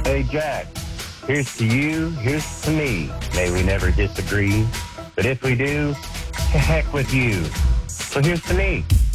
Hey, Jack, here's to you, here's to me. May we never disagree. But if we do, to heck with you. So here's to me.